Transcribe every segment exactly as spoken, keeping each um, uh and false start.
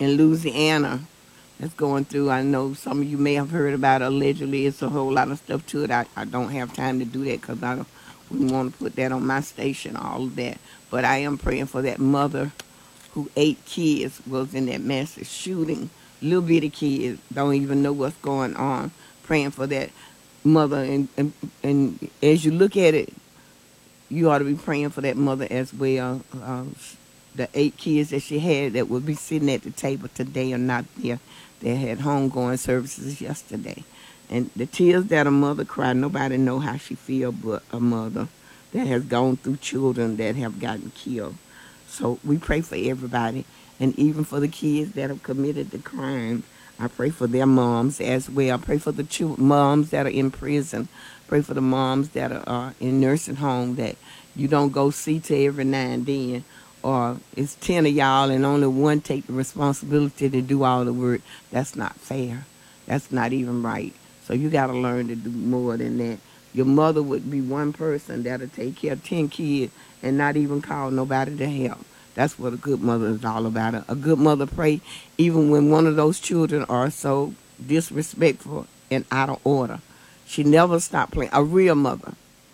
in Louisiana that's going through. I know some of you may have heard about it. Allegedly, it's a whole lot of stuff to it. I, I don't have time to do that because I don't, wouldn't want to put that on my station, all of that. But I am praying for that mother who eight kids was in that massive shooting. Little bitty kids don't even know what's going on. Praying for that mother. And, and, and as you look at it, you ought to be praying for that mother as well. Uh, the eight kids that she had that would be sitting at the table today are not there. They had homegoing services yesterday. And the tears that a mother cried, nobody know how she feel but a mother that has gone through children that have gotten killed. So we pray for everybody, and even for the kids that have committed the crime. I pray for their moms as well. I pray for the children, moms that are in prison. Pray for the moms that are uh, in nursing home that you don't go see to every now and then. Or it's ten of y'all and only one take the responsibility to do all the work. That's not fair. That's not even right. So you got to learn to do more than that. Your mother would be one person that'll take care of ten kids and not even call nobody to help. That's what a good mother is all about. A good mother pray even when one of those children are so disrespectful and out of order. She never stopped praying. A real mother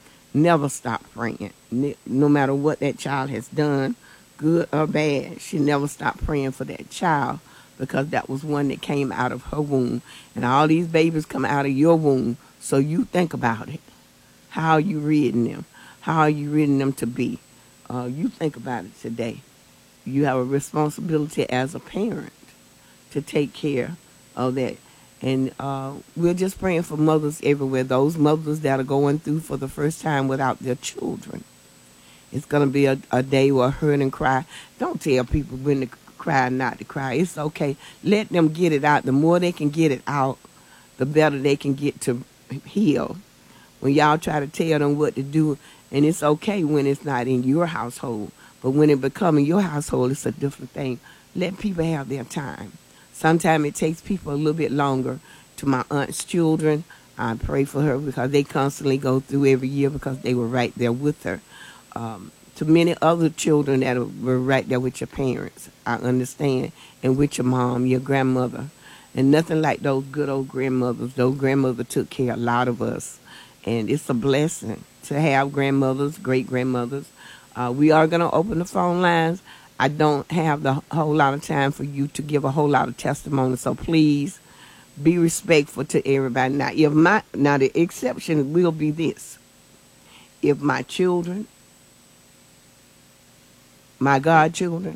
never stopped praying. No matter what that child has done, good or bad, she never stopped praying for that child because that was one that came out of her womb. And all these babies come out of your womb. So you think about it. How are you reading them? How are you reading them to be? Uh, you think about it today. You have a responsibility as a parent to take care of that. And uh, we're just praying for mothers everywhere, those mothers that are going through for the first time without their children. It's going to be a, a day where hurt and cry. Don't tell people when to cry not to cry. It's okay. Let them get it out. The more they can get it out, the better they can get to heal. When y'all try to tell them what to do, and it's okay when it's not in your household, but when it becomes in your household, it's a different thing. Let people have their time. Sometimes it takes people a little bit longer. To my aunt's children, I pray for her because they constantly go through every year because they were right there with her. Um, to many other children that were right there with your parents, I understand, and with your mom, your grandmother. And nothing like those good old grandmothers. Those grandmothers took care of a lot of us. And it's a blessing to have grandmothers, great-grandmothers. Uh, we are going to open the phone lines. I don't have the whole lot of time for you to give a whole lot of testimony, so please be respectful to everybody. Now, if my now the exception will be this. If my children, my godchildren,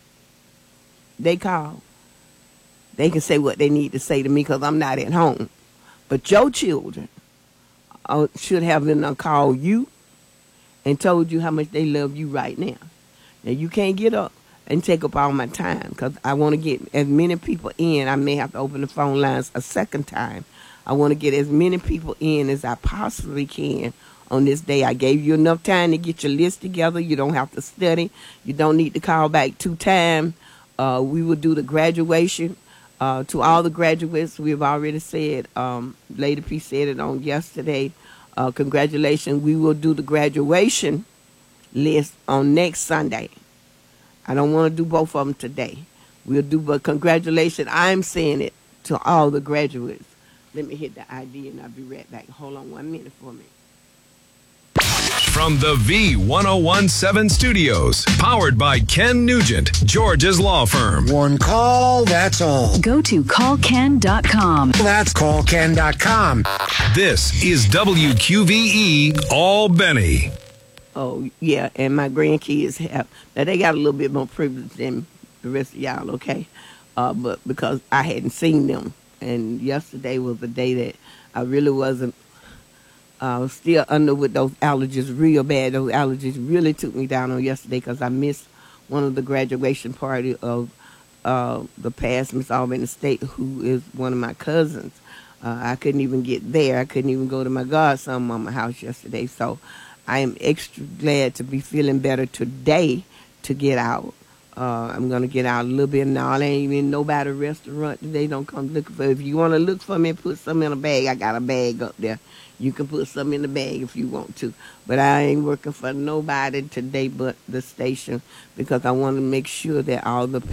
they call, they can say what they need to say to me because I'm not at home. But your children uh, should have been uh, called you and told you how much they love you right now. Now, you can't get up and take up all my time because I want to get as many people in. I may have to open the phone lines a second time. I want to get as many people in as I possibly can on this day. I gave you enough time to get your list together. You don't have to study. You don't need to call back two times. Uh, we will do the graduation. Uh, to all the graduates, we've already said, um, Lady P said it on yesterday, uh, congratulations. We will do the graduation list on next Sunday. I don't want to do both of them today. We'll do, but congratulations. I'm saying it to all the graduates. Let me hit the I D and I'll be right back. Hold on one minute for me. From the V ten seventeen studios, powered by Ken Nugent, George's law firm. One call, that's all. Go to call ken dot com. That's call ken dot com. This is W Q V E Albany. Oh, yeah, and my grandkids have, now they got a little bit more privilege than the rest of y'all, okay? Uh, but because I hadn't seen them, and yesterday was the day that I really wasn't uh, still under with those allergies real bad. Those allergies really took me down on yesterday because I missed one of the graduation party of uh, the past Miss Albany State, who is one of my cousins. Uh, I couldn't even get there. I couldn't even go to my godson mama's house yesterday, so I am extra glad to be feeling better today to get out. Uh, I'm going to get out a little bit now. I ain't even nobody restaurant today. Don't come looking for. If you want to look for me, put something in a bag. I got a bag up there. You can put something in the bag if you want to. But I ain't working for nobody today but the station because I want to make sure that all the